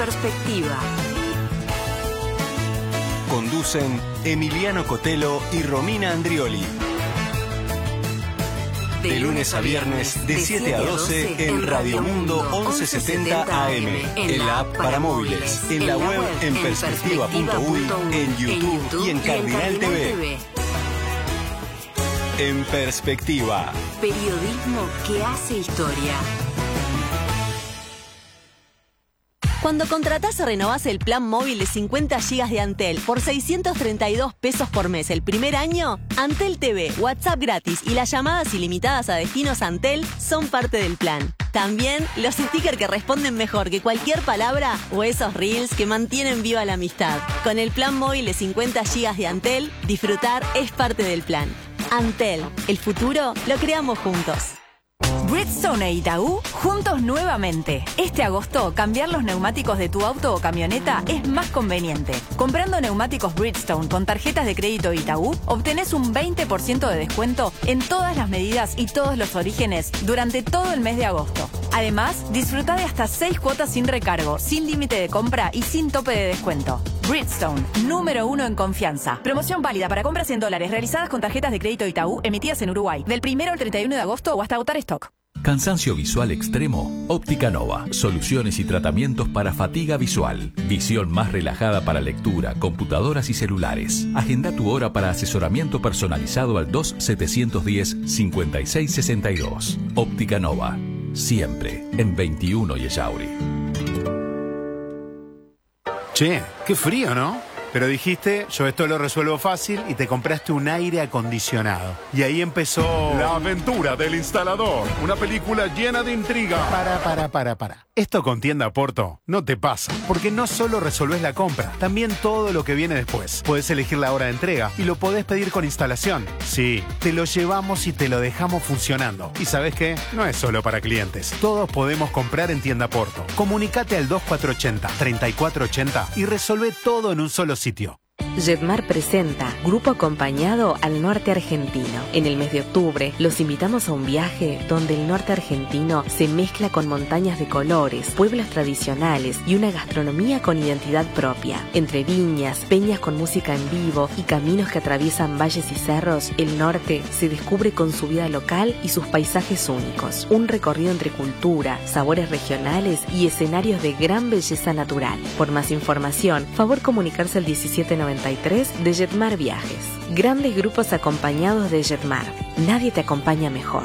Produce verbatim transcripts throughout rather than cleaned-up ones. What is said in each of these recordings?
Perspectiva. Conducen Emiliano Cotelo y Romina Andrioli. De lunes a viernes, de siete a doce, en Radio Mundo once setenta A M, en la app para móviles, en la web en perspectiva punto uy, en YouTube y en Cardinal T V. En Perspectiva. Periodismo que hace historia. Cuando contratás o renovás el plan móvil de cincuenta gigas de Antel por seiscientos treinta y dos pesos por mes el primer año, Antel T V, WhatsApp gratis y las llamadas ilimitadas a destinos Antel son parte del plan. También los stickers que responden mejor que cualquier palabra o esos reels que mantienen viva la amistad. Con el plan móvil de cincuenta gigas de Antel, disfrutar es parte del plan. Antel, el futuro lo creamos juntos. Bridgestone e Itaú, juntos nuevamente. Este agosto, cambiar los neumáticos de tu auto o camioneta es más conveniente. Comprando neumáticos Bridgestone con tarjetas de crédito Itaú, obtenés un veinte por ciento de descuento en todas las medidas y todos los orígenes durante todo el mes de agosto. Además, disfruta de hasta seis cuotas sin recargo, sin límite de compra y sin tope de descuento. Bridgestone, número uno en confianza. Promoción válida para compras en dólares realizadas con tarjetas de crédito Itaú emitidas en Uruguay, del primero al treinta y uno de agosto o hasta agotar stock. Cansancio visual extremo, Óptica Nova. Soluciones y tratamientos para fatiga visual. Visión más relajada para lectura, computadoras y celulares. Agenda tu hora para asesoramiento personalizado al dos setecientos diez, cincuenta y seis sesenta y dos. Óptica Nova. Siempre en veintiuno y Ellauri. Che, qué frío, ¿no? Pero dijiste, yo esto lo resuelvo fácil y te compraste un aire acondicionado. Y ahí empezó... La aventura del instalador. Una película llena de intriga. Para, para, para, para. Esto con Tienda Porto no te pasa. Porque no solo resolvés la compra, también todo lo que viene después. Podés elegir la hora de entrega y lo podés pedir con instalación. Sí, te lo llevamos y te lo dejamos funcionando. ¿Y sabés qué? No es solo para clientes. Todos podemos comprar en Tienda Porto. Comunicate al dos cuatro ocho cero, treinta y cuatro ochenta y resolvé todo en un solo sitio. Jetmar presenta Grupo Acompañado al Norte Argentino. En el mes de octubre los invitamos a un viaje donde el norte argentino se mezcla con montañas de colores, pueblos tradicionales y una gastronomía con identidad propia. Entre viñas, peñas con música en vivo y caminos que atraviesan valles y cerros, el norte se descubre con su vida local y sus paisajes únicos. Un recorrido entre cultura, sabores regionales y escenarios de gran belleza natural. Por más información, favor comunicarse al diecisiete noventa y tres de Jetmar Viajes. Grandes grupos acompañados de Jetmar. Nadie te acompaña mejor.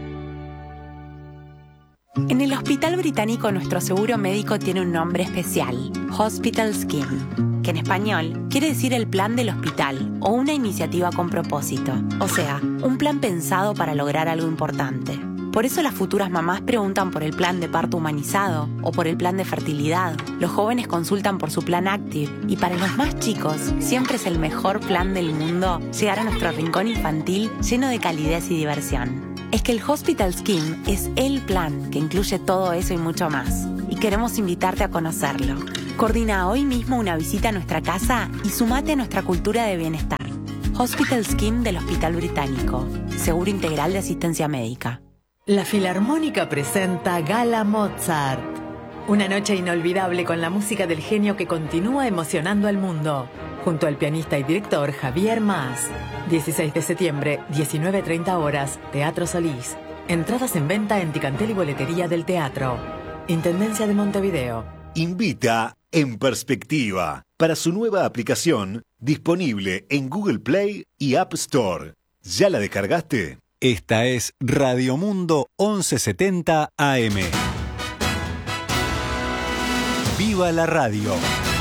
En el Hospital Británico nuestro seguro médico tiene un nombre especial, Hospital Scheme, que en español quiere decir el plan del hospital o una iniciativa con propósito, o sea, un plan pensado para lograr algo importante. Por eso las futuras mamás preguntan por el plan de parto humanizado o por el plan de fertilidad. Los jóvenes consultan por su plan Active y para los más chicos siempre es el mejor plan del mundo llegar a nuestro rincón infantil lleno de calidez y diversión. Es que el Hospital Scheme es el plan que incluye todo eso y mucho más. Y queremos invitarte a conocerlo. Coordina hoy mismo una visita a nuestra casa y sumate a nuestra cultura de bienestar. Hospital Scheme del Hospital Británico. Seguro Integral de Asistencia Médica. La Filarmónica presenta Gala Mozart. Una noche inolvidable con la música del genio que continúa emocionando al mundo. Junto al pianista y director Javier Mas. dieciséis de septiembre, diecinueve treinta horas, Teatro Solís. Entradas en venta en Ticantel y Boletería del Teatro. Intendencia de Montevideo. Invita En Perspectiva para su nueva aplicación disponible en Google Play y App Store. ¿Ya la descargaste? Esta es Radio Mundo once setenta A M. ¡Viva la radio!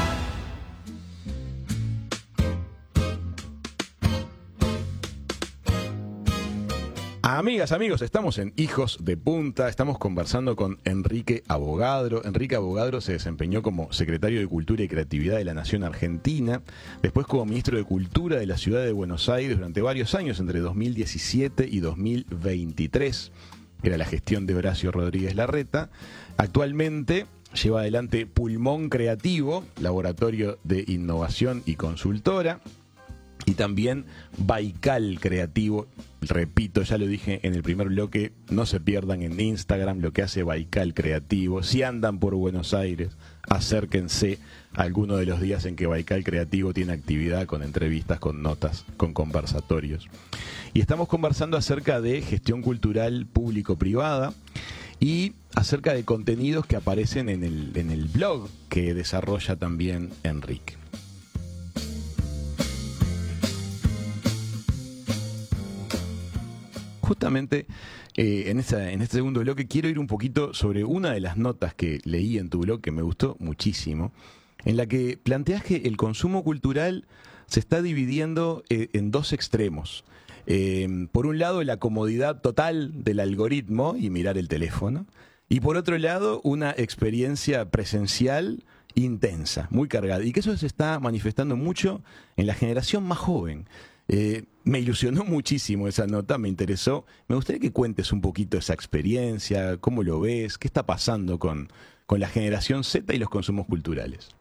Amigas, amigos, estamos en Hijos de Punta, estamos conversando con Enrique Avogadro. Enrique Avogadro se desempeñó como secretario de Cultura y Creatividad de la Nación Argentina, después como ministro de Cultura de la Ciudad de Buenos Aires durante varios años, entre dos mil diecisiete y dos mil veintitrés, era la gestión de Horacio Rodríguez Larreta. Actualmente lleva adelante Pulmón Creativo, laboratorio de innovación y consultora, y también Baikal Creativo. Repito, ya lo dije en el primer bloque, no se pierdan en Instagram lo que hace Baikal Creativo. Si andan por Buenos Aires, acérquense a alguno de los días en que Baikal Creativo tiene actividad, con entrevistas, con notas, con conversatorios. Y estamos conversando acerca de gestión cultural público-privada y acerca de contenidos que aparecen en el, en el blog que desarrolla también Enrique. Justamente eh, en, esa, en este segundo bloque quiero ir un poquito sobre una de las notas que leí en tu blog que me gustó muchísimo, en la que planteas que el consumo cultural se está dividiendo eh, en dos extremos. Eh, por un lado, la comodidad total del algoritmo y mirar el teléfono, y por otro lado, una experiencia presencial intensa, muy cargada, y que eso se está manifestando mucho en la generación más joven. Eh, me ilusionó muchísimo esa nota, me interesó. Me gustaría que cuentes un poquito esa experiencia, cómo lo ves, qué está pasando con, con la generación Z y los consumos culturales.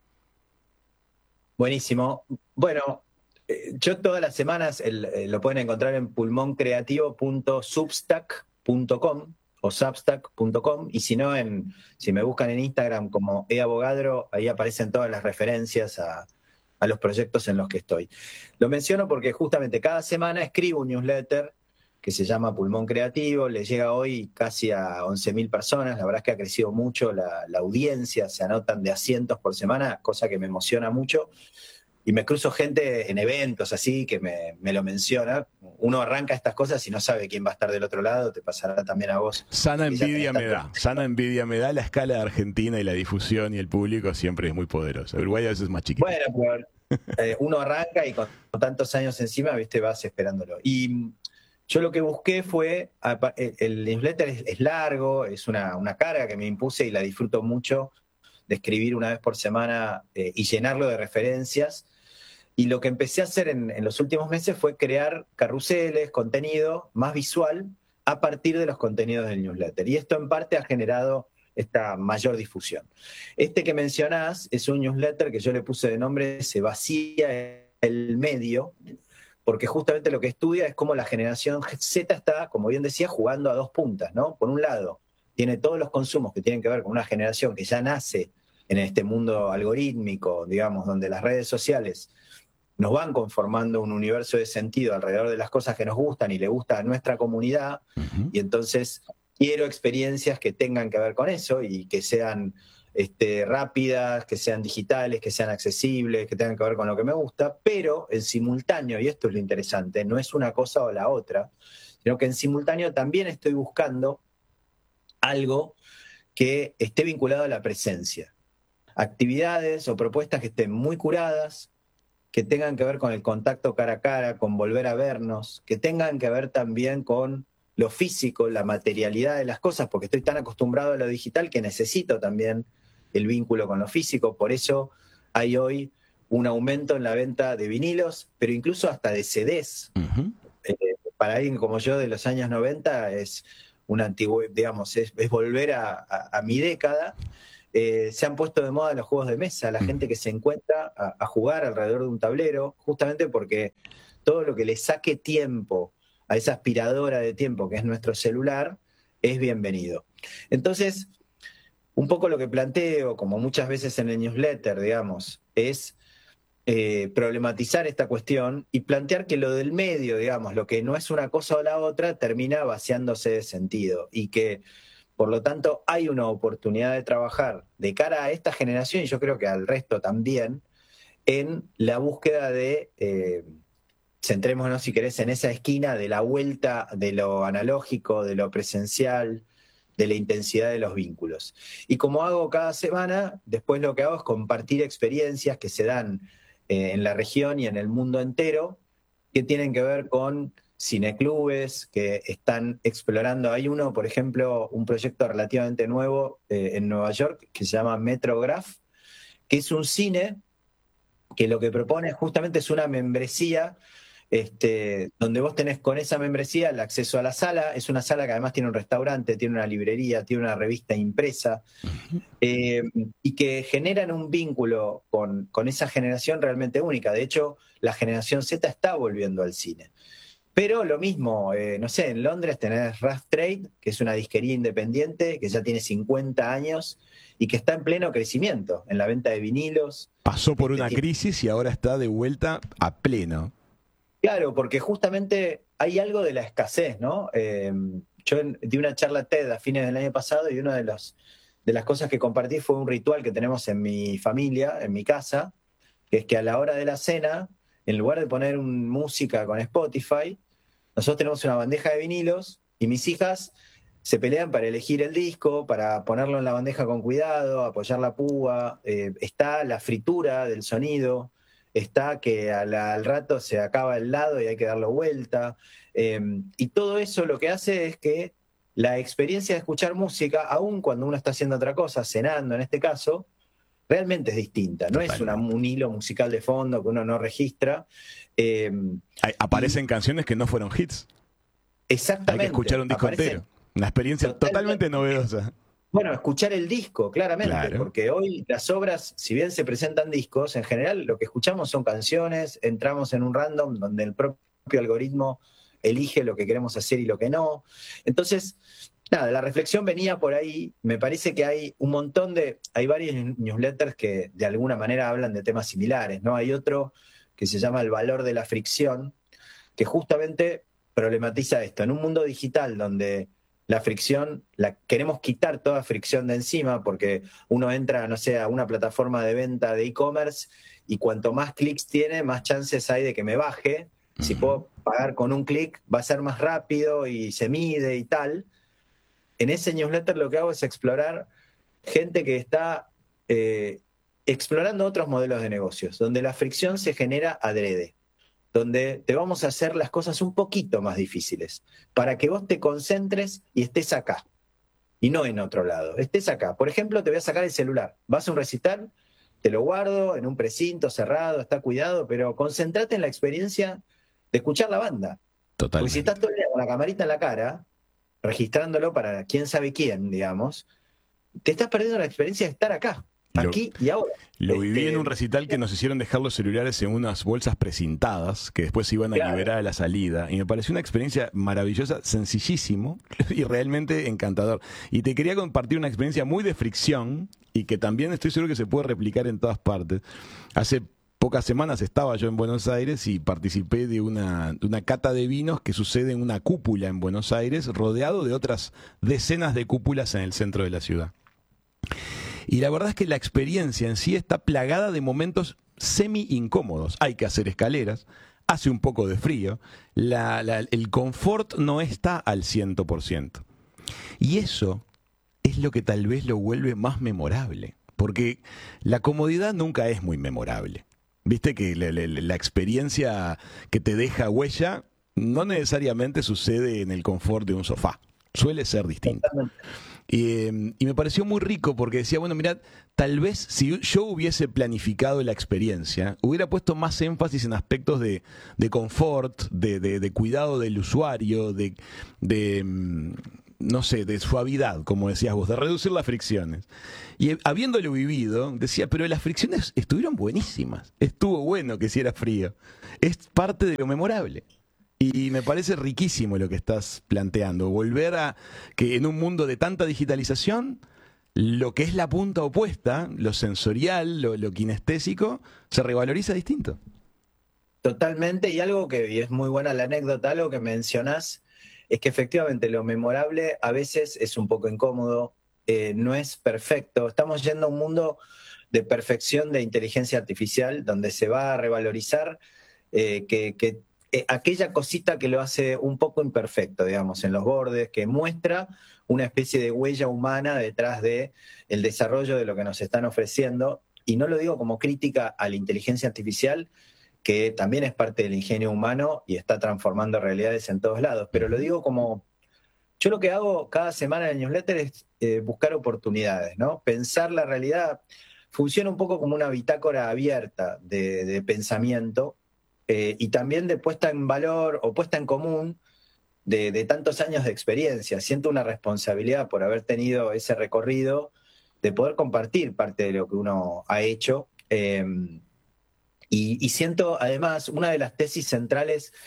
Buenísimo. Bueno, eh, yo todas las semanas el, eh, lo pueden encontrar en pulmón creativo punto substack punto com o substack punto com, y si no, en, si me buscan en Instagram como eAbogadro, ahí aparecen todas las referencias a a los proyectos en los que estoy. Lo menciono porque justamente cada semana escribo un newsletter que se llama Pulmón Creativo, le llega hoy casi a once mil personas, la verdad es que ha crecido mucho la, la audiencia, se anotan de a cientos por semana, cosa que me emociona mucho, y me cruzo gente en eventos así que me, me lo menciona. Uno arranca estas cosas y no sabe quién va a estar del otro lado, te pasará también a vos. Sana envidia me da, sana envidia me da. La escala de Argentina y la difusión y el público siempre es muy poderosa. Uruguay a veces es más chiquito. Bueno, pero eh, uno arranca y con, con tantos años encima, viste, vas esperándolo. Y yo lo que busqué fue, el, el newsletter es, es largo, es una, una carga que me impuse y la disfruto mucho, de escribir una vez por semana eh, y llenarlo de referencias. Y lo que empecé a hacer en, en los últimos meses fue crear carruseles, contenido más visual a partir de los contenidos del newsletter. Y esto en parte ha generado esta mayor difusión. Este que mencionás es un newsletter que yo le puse de nombre Se vacía el medio, porque justamente lo que estudia es cómo la generación Z está, como bien decía, jugando a dos puntas, ¿no? Por un lado, tiene todos los consumos que tienen que ver con una generación que ya nace en este mundo algorítmico, digamos, donde las redes sociales nos van conformando un universo de sentido alrededor de las cosas que nos gustan y le gusta a nuestra comunidad, uh-huh. Y entonces quiero experiencias que tengan que ver con eso y que sean este, rápidas, que sean digitales, que sean accesibles, que tengan que ver con lo que me gusta, pero en simultáneo, y esto es lo interesante, no es una cosa o la otra, sino que en simultáneo también estoy buscando algo que esté vinculado a la presencia. Actividades o propuestas que estén muy curadas, que tengan que ver con el contacto cara a cara, con volver a vernos, que tengan que ver también con lo físico, la materialidad de las cosas, porque estoy tan acostumbrado a lo digital que necesito también el vínculo con lo físico. Por eso hay hoy un aumento en la venta de vinilos, pero incluso hasta de C Ds. Uh-huh. Eh, para alguien como yo de los años noventa es una antigua, digamos, es, es volver a, a, a mi década. Eh, se han puesto de moda los juegos de mesa, la gente que se encuentra a, a jugar alrededor de un tablero, justamente porque todo lo que le saque tiempo a esa aspiradora de tiempo que es nuestro celular es bienvenido. Entonces, un poco lo que planteo, como muchas veces en el newsletter, digamos, es eh, problematizar esta cuestión y plantear que lo del medio, digamos, lo que no es una cosa o la otra, termina vaciándose de sentido y que por lo tanto, hay una oportunidad de trabajar de cara a esta generación, y yo creo que al resto también, en la búsqueda de, eh, centrémonos si querés, en esa esquina de la vuelta de lo analógico, de lo presencial, de la intensidad de los vínculos. Y como hago cada semana, después lo que hago es compartir experiencias que se dan eh, en la región y en el mundo entero, que tienen que ver con cineclubes que están explorando. Hay uno, por ejemplo, un proyecto relativamente nuevo eh, en Nueva York que se llama Metrograph, que es un cine que lo que propone justamente es una membresía este, donde vos tenés con esa membresía el acceso a la sala. Es una sala que además tiene un restaurante, tiene una librería, tiene una revista impresa, eh, y que generan un vínculo con, con esa generación realmente única. De hecho, la generación Z está volviendo al cine. Pero lo mismo, eh, no sé, en Londres tenés Rough Trade, que es una disquería independiente que ya tiene cincuenta años y que está en pleno crecimiento en la venta de vinilos. Pasó por Este una tiene- crisis y ahora está de vuelta a pleno. Claro, porque justamente hay algo de la escasez, ¿no? Eh, yo en- di una charla TED a fines del año pasado y una de, los, de las cosas que compartí fue un ritual que tenemos en mi familia, en mi casa, que es que a la hora de la cena, en lugar de poner un- música con Spotify, nosotros tenemos una bandeja de vinilos y mis hijas se pelean para elegir el disco, para ponerlo en la bandeja con cuidado, apoyar la púa, eh, está la fritura del sonido, está que al, al rato se acaba el lado y hay que darlo vuelta, eh, y todo eso lo que hace es que la experiencia de escuchar música, aun cuando uno está haciendo otra cosa, cenando en este caso, realmente es distinta, no es una- un hilo musical de fondo que uno no registra. eh, Hay- Aparecen canciones que no fueron hits. Exactamente. Hay que escuchar un disco Aparecen- entero. Una experiencia totalmente, novedosa. Bueno, escuchar el disco, claramente, Claro. porque hoy las obras, si bien se presentan discos, en general lo que escuchamos son canciones, entramos en un random donde el propio algoritmo elige lo que queremos hacer y lo que no. Entonces, nada, la reflexión venía por ahí. Me parece que hay un montón de, hay varios newsletters que de alguna manera hablan de temas similares, ¿no? Hay otro que se llama El valor de la fricción, que justamente problematiza esto. En un mundo digital donde la fricción, la, queremos quitar toda fricción de encima porque uno entra, no sé, a una plataforma de venta de e-commerce y cuanto más clics tiene, más chances hay de que me baje. Si puedo pagar con un clic, va a ser más rápido y se mide y tal. En ese newsletter lo que hago es explorar gente que está eh, explorando otros modelos de negocios, donde la fricción se genera adrede, donde te vamos a hacer las cosas un poquito más difíciles, para que vos te concentres y estés acá, y no en otro lado, estés acá. Por ejemplo, te voy a sacar el celular, vas a un recital, te lo guardo en un precinto cerrado, está cuidado, pero concentrate en la experiencia de escuchar la banda. Totalmente. Porque si estás todo el día con la camarita en la cara, registrándolo para quién sabe quién, digamos, te estás perdiendo la experiencia de estar acá, aquí y ahora. Lo viví Este, en un recital que nos hicieron dejar los celulares en unas bolsas precintadas que después se iban a Claro. liberar a la salida. Y me pareció una experiencia maravillosa, sencillísimo y realmente encantador. Y te quería compartir una experiencia muy de fricción y que también estoy seguro que se puede replicar en todas partes. Hace pocas semanas estaba yo en Buenos Aires y participé de una, de una cata de vinos que sucede en una cúpula en Buenos Aires, rodeado de otras decenas de cúpulas en el centro de la ciudad. Y la verdad es que la experiencia en sí está plagada de momentos semi incómodos. Hay que hacer escaleras, hace un poco de frío, la, la, el confort no está al cien por ciento. Y eso es lo que tal vez lo vuelve más memorable, porque la comodidad nunca es muy memorable. Viste que la, la, la experiencia que te deja huella no necesariamente sucede en el confort de un sofá, suele ser distinto. Y, y me pareció muy rico porque decía, bueno, mirad, tal vez si yo hubiese planificado la experiencia, hubiera puesto más énfasis en aspectos de, de confort, de, de, de cuidado del usuario, de, de, no sé, de suavidad, como decías vos, de reducir las fricciones. Y habiéndolo vivido, decía, pero las fricciones estuvieron buenísimas. Estuvo bueno que hiciera frío. Es parte de lo memorable. Y me parece riquísimo lo que estás planteando, volver a que en un mundo de tanta digitalización, lo que es la punta opuesta, lo sensorial, lo, lo kinestésico, se revaloriza distinto. Totalmente, y algo que y es muy buena la anécdota, algo que mencionás, es que efectivamente lo memorable a veces es un poco incómodo, eh, no es perfecto. Estamos yendo a un mundo de perfección de inteligencia artificial, donde se va a revalorizar eh, que... que Eh, aquella cosita que lo hace un poco imperfecto, digamos, en los bordes, que muestra una especie de huella humana detrás de el desarrollo de lo que nos están ofreciendo. Y no lo digo como crítica a la inteligencia artificial, que también es parte del ingenio humano y está transformando realidades en todos lados, pero lo digo como... Yo lo que hago cada semana en el newsletter es eh, buscar oportunidades, ¿no? Pensar la realidad. Funciona un poco como una bitácora abierta de, de pensamiento, Eh, y también de puesta en valor o puesta en común de, de tantos años de experiencia. Siento una responsabilidad por haber tenido ese recorrido de poder compartir parte de lo que uno ha hecho. Eh, y, y siento, además, una de las tesis centrales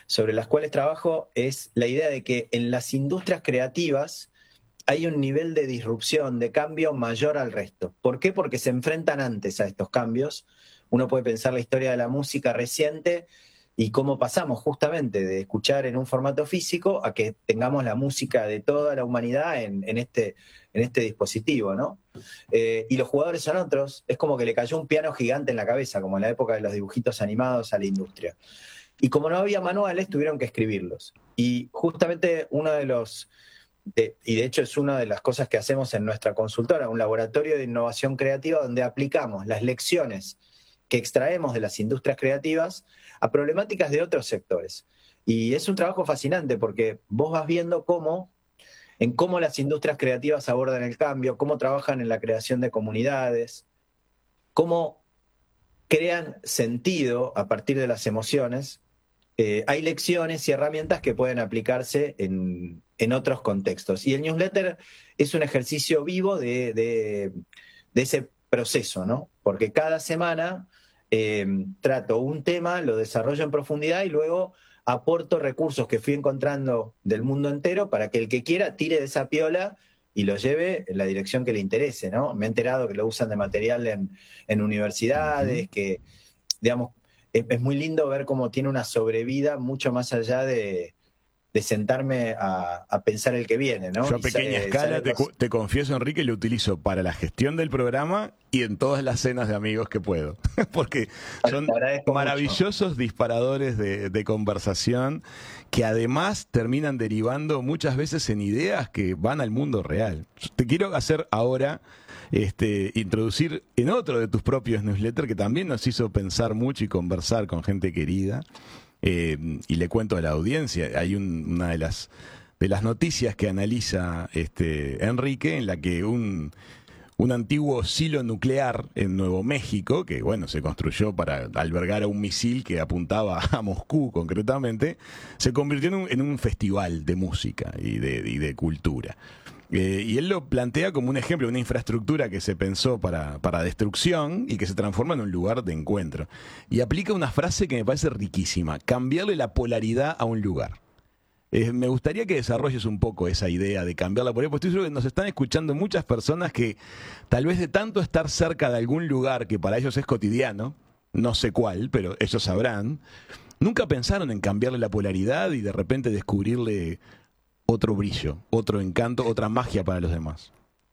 sobre las cuales trabajo es la idea de que en las industrias creativas hay un nivel de disrupción, de cambio mayor al resto. ¿Por qué? Porque se enfrentan antes a estos cambios. Uno puede pensar la historia de la música reciente y cómo pasamos justamente de escuchar en un formato físico a que tengamos la música de toda la humanidad en, en, este, en este dispositivo, ¿no? Eh, y los jugadores son otros. Es como que le cayó un piano gigante en la cabeza, como en la época de los dibujitos animados a la industria. Y como no había manuales, tuvieron que escribirlos. Y justamente uno de los... De, y de hecho es una de las cosas que hacemos en nuestra consultora, un laboratorio de innovación creativa donde aplicamos las lecciones que extraemos de las industrias creativas a problemáticas de otros sectores. Y es un trabajo fascinante porque vos vas viendo cómo, en cómo las industrias creativas abordan el cambio, cómo trabajan en la creación de comunidades, cómo crean sentido a partir de las emociones. Eh, hay lecciones y herramientas que pueden aplicarse en, en otros contextos. Y el newsletter es un ejercicio vivo de, de, de ese proceso, ¿no? Porque cada semana eh, trato un tema, lo desarrollo en profundidad y luego aporto recursos que fui encontrando del mundo entero para que el que quiera tire de esa piola y lo lleve en la dirección que le interese, ¿no? Me he enterado que lo usan de material en, en universidades, uh-huh. que, digamos, es, es muy lindo ver cómo tiene una sobrevida mucho más allá de, de sentarme a, a pensar el que viene, ¿no? Yo a Y pequeña sale, escala, sale te, cosas. te confieso, Enrique, lo utilizo para la gestión del programa y en todas las cenas de amigos que puedo, porque son maravillosos mucho. disparadores de, de conversación que además terminan derivando muchas veces en ideas que van al mundo real. Te quiero hacer ahora... Este, introducir en otro de tus propios newsletters que también nos hizo pensar mucho y conversar con gente querida. Eh, y le cuento a la audiencia, hay un, una de las, de las noticias que analiza este, Enrique, en la que un, un antiguo silo nuclear en Nuevo México, que bueno, se construyó para albergar a un misil que apuntaba a Moscú concretamente, se convirtió en un, en un festival de música y de, y de cultura. Eh, y él lo plantea como un ejemplo, una infraestructura que se pensó para, para destrucción y que se transforma en un lugar de encuentro. Y aplica una frase que me parece riquísima: cambiarle la polaridad a un lugar. Eh, me gustaría que desarrolles un poco esa idea de cambiar la polaridad, porque estoy seguro que nos están escuchando muchas personas que tal vez de tanto estar cerca de algún lugar que para ellos es cotidiano, no sé cuál, pero ellos sabrán, nunca pensaron en cambiarle la polaridad y de repente descubrirle otro brillo, otro encanto, otra magia para los demás.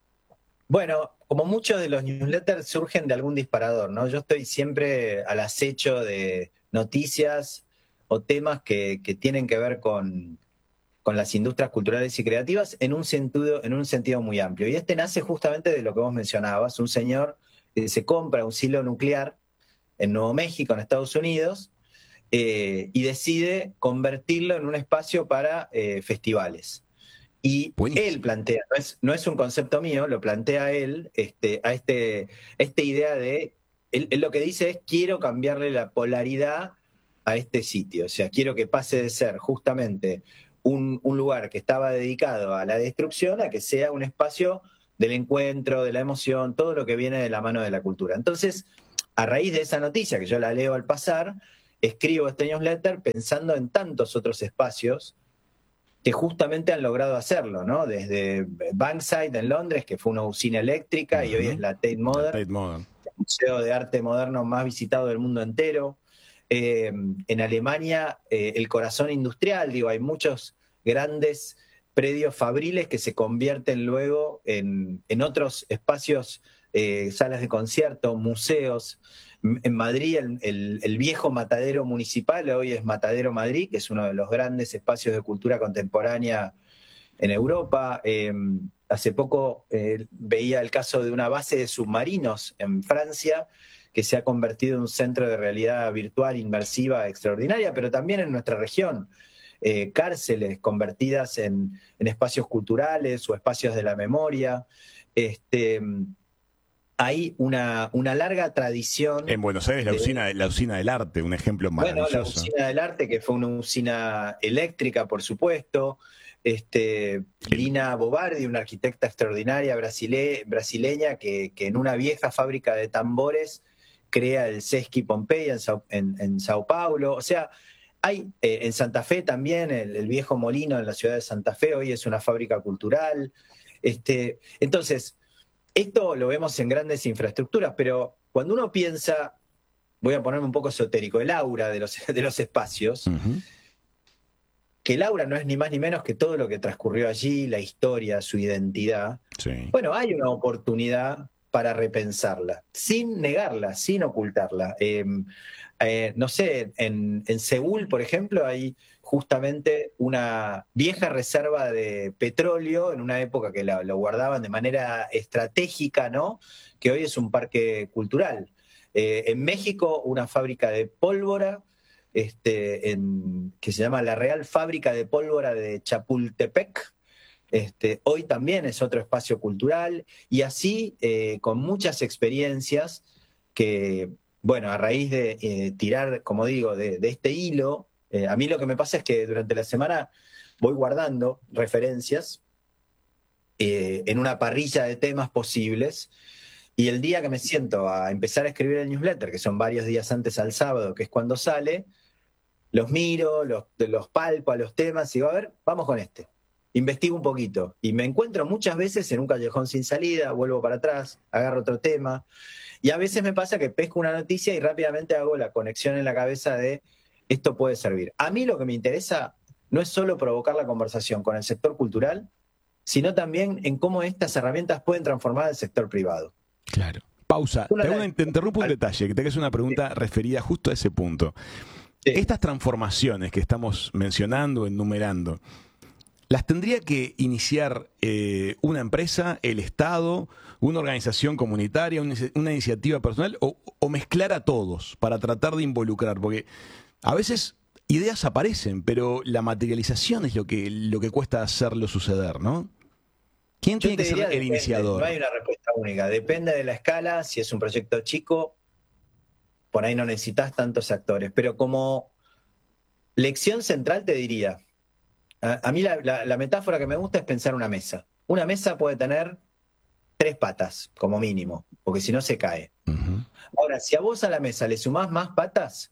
Bueno, como muchos de los newsletters surgen de algún disparador, ¿no? Yo estoy siempre al acecho de noticias o temas que, que tienen que ver con, con las industrias culturales y creativas en un sentido, en un sentido muy amplio. Y este nace justamente de lo que vos mencionabas, un señor que se compra un silo nuclear en Nuevo México, en Estados Unidos, Eh, y decide convertirlo en un espacio para eh, festivales. Y Buenísimo. Él plantea, no es, no es un concepto mío, lo plantea él, este, a este, esta idea de, él, él lo que dice es: quiero cambiarle la polaridad a este sitio, o sea, quiero que pase de ser justamente un, un lugar que estaba dedicado a la destrucción a que sea un espacio del encuentro, de la emoción, todo lo que viene de la mano de la cultura. Entonces, a raíz de esa noticia, que yo la leo al pasar, escribo este newsletter pensando en tantos otros espacios que justamente han logrado hacerlo, ¿no? Desde Bankside en Londres, que fue una usina eléctrica, uh-huh. y hoy es la Tate Modern, Tate Modern, el museo de arte moderno más visitado del mundo entero. Eh, en Alemania, eh, el corazón industrial, digo, hay muchos grandes predios fabriles que se convierten luego en, en otros espacios, eh, salas de concierto, museos. En Madrid, el, el, el viejo Matadero Municipal hoy es Matadero Madrid, que es uno de los grandes espacios de cultura contemporánea en Europa. Eh, hace poco eh, veía el caso de una base de submarinos en Francia, que se ha convertido en un centro de realidad virtual inmersiva extraordinaria, pero también en nuestra región. Eh, cárceles convertidas en, en espacios culturales o espacios de la memoria. Este... Hay una, una larga tradición. En Buenos Aires, la, de, usina, la usina del arte, un ejemplo maravilloso. Bueno, la usina del arte, que fue una usina eléctrica, por supuesto. Este, sí. Lina Bobardi, una arquitecta extraordinaria brasile, brasileña, que, que en una vieja fábrica de tambores crea el Sesqui Pompeia en Sao, en, en Sao Paulo. O sea, hay eh, en Santa Fe también, el, el viejo molino en la ciudad de Santa Fe hoy es una fábrica cultural. Este, entonces, esto lo vemos en grandes infraestructuras, pero cuando uno piensa, voy a ponerme un poco esotérico, el aura de los, de los espacios, uh-huh. que el aura no es ni más ni menos que todo lo que transcurrió allí, la historia, su identidad. Sí. Bueno, hay una oportunidad para repensarla, sin negarla, sin ocultarla. Eh, eh, no sé, en, en Seúl, por ejemplo, hay justamente una vieja reserva de petróleo en una época que la, lo guardaban de manera estratégica, ¿no? Que hoy es un parque cultural. Eh, en México, una fábrica de pólvora, este, en, que se llama la Real Fábrica de Pólvora de Chapultepec. Este, hoy también es otro espacio cultural, y así eh, con muchas experiencias que, bueno, a raíz de eh, tirar, como digo, de, de este hilo, eh, a mí lo que me pasa es que durante la semana voy guardando referencias eh, en una parrilla de temas posibles, y el día que me siento a empezar a escribir el newsletter, que son varios días antes al sábado, que es cuando sale, los miro, los, los palpo a los temas y digo, a ver, vamos con este. Investigo un poquito y me encuentro muchas veces en un callejón sin salida, vuelvo para atrás, agarro otro tema, y a veces me pasa que pesco una noticia y rápidamente hago la conexión en la cabeza de esto puede servir. A mí lo que me interesa no es solo provocar la conversación con el sector cultural, sino también en cómo estas herramientas pueden transformar el sector privado. Claro. Pausa. Te, una, te interrumpo un detalle, que te hagas una pregunta sí. referida justo a ese punto. Sí. Estas transformaciones que estamos mencionando, enumerando, ¿las tendría que iniciar eh, una empresa, el Estado, una organización comunitaria, una, una iniciativa personal, o, o mezclar a todos para tratar de involucrar? Porque a veces ideas aparecen, pero la materialización es lo que, lo que cuesta hacerlo suceder, ¿no? ¿Quién tiene que ser el depende, iniciador? No hay una respuesta única. Depende de la escala. Si es un proyecto chico, por ahí no necesitas tantos actores. Pero como lección central te diría, a mí la, la, la metáfora que me gusta es pensar una mesa. Una mesa puede tener tres patas, como mínimo, porque si no se cae. Uh-huh. Ahora, si a vos a la mesa le sumás más patas,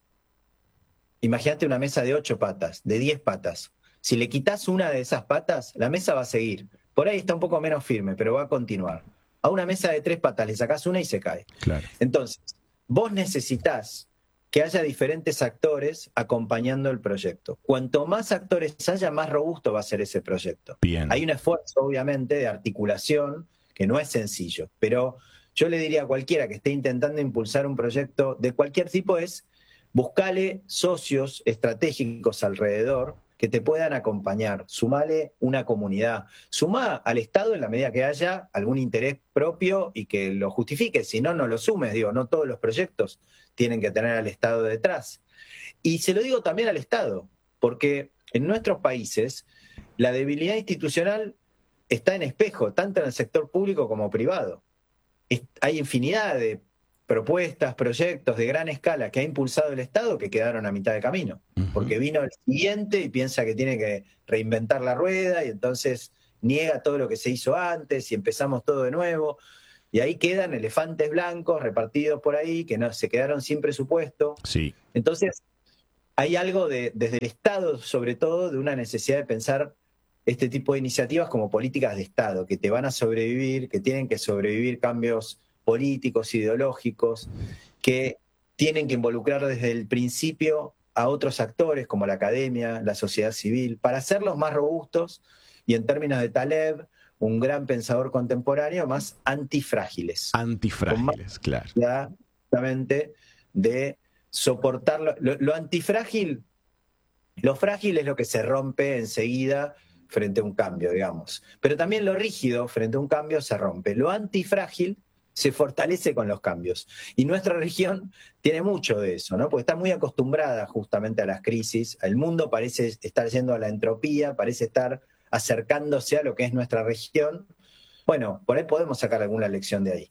imagínate una mesa de ocho patas, de diez patas. Si le quitas una de esas patas, la mesa va a seguir. Por ahí está un poco menos firme, pero va a continuar. A una mesa de tres patas le sacás una y se cae. Claro. Entonces, vos necesitás que haya diferentes actores acompañando el proyecto. Cuanto más actores haya, más robusto va a ser ese proyecto. Bien. Hay un esfuerzo, obviamente, de articulación que no es sencillo, pero yo le diría a cualquiera que esté intentando impulsar un proyecto de cualquier tipo es buscale socios estratégicos alrededor que te puedan acompañar, sumale una comunidad, suma al Estado en la medida que haya algún interés propio y que lo justifique, si no, no lo sumes, digo, no todos los proyectos tienen que tener al Estado detrás. Y se lo digo también al Estado, porque en nuestros países la debilidad institucional está en espejo, tanto en el sector público como privado. Es, hay infinidad de propuestas, proyectos de gran escala que ha impulsado el Estado que quedaron a mitad de camino, porque vino el siguiente y piensa que tiene que reinventar la rueda y entonces niega todo lo que se hizo antes y empezamos todo de nuevo, y ahí quedan elefantes blancos repartidos por ahí que no se quedaron sin presupuesto. Sí. Entonces hay algo de, desde el Estado sobre todo, de una necesidad de pensar este tipo de iniciativas como políticas de Estado que te van a sobrevivir, que tienen que sobrevivir cambios políticos, ideológicos, que tienen que involucrar desde el principio a otros actores como la academia, la sociedad civil, para hacerlos más robustos y, en términos de Taleb, un gran pensador contemporáneo, más antifrágiles. Antifrágiles, claro. Exactamente, de soportarlo. Lo, lo antifrágil, lo frágil es lo que se rompe enseguida frente a un cambio, digamos. Pero también lo rígido frente a un cambio se rompe. Lo antifrágil se fortalece con los cambios. Y nuestra región tiene mucho de eso, ¿no? Porque está muy acostumbrada justamente a las crisis. El mundo parece estar yendo a la entropía, parece estar acercándose a lo que es nuestra región. Bueno, por ahí podemos sacar alguna lección de ahí.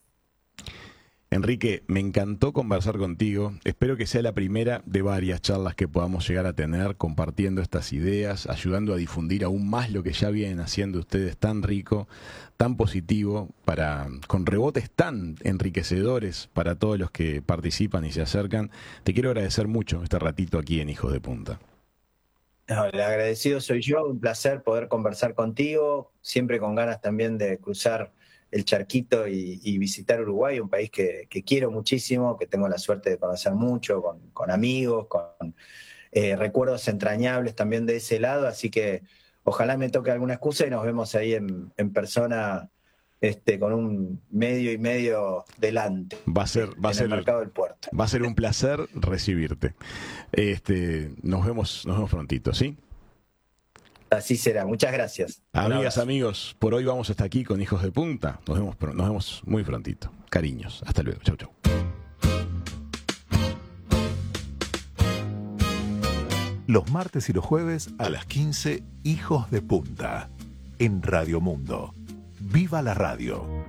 Enrique, me encantó conversar contigo. Espero que sea la primera de varias charlas que podamos llegar a tener compartiendo estas ideas, ayudando a difundir aún más lo que ya vienen haciendo ustedes tan rico, tan positivo, para con rebotes tan enriquecedores para todos los que participan y se acercan. Te quiero agradecer mucho este ratito aquí en Hijos de Punta. No, el agradecido soy yo, un placer poder conversar contigo, siempre con ganas también de cruzar el charquito y, y visitar Uruguay, un país que, que quiero muchísimo, que tengo la suerte de conocer mucho, con, con amigos, con eh, recuerdos entrañables también de ese lado, así que ojalá me toque alguna excusa y nos vemos ahí en, en persona, este, con un medio y medio delante. Va a ser, va a en ser el mercado del puerto. Va a ser un placer recibirte. Este, nos vemos, nos vemos prontito, ¿sí? Así será. Muchas gracias. Amigas, amigos, por hoy vamos hasta aquí con Hijos de Punta. Nos vemos, nos vemos muy prontito. Cariños. Hasta luego. Chau, chau. Los martes y los jueves a las quince, Hijos de Punta, en Radio Mundo. ¡Viva la radio!